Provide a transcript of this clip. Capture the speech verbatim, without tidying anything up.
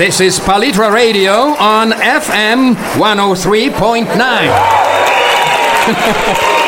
This is Palitra Radio on F M one oh three point nine.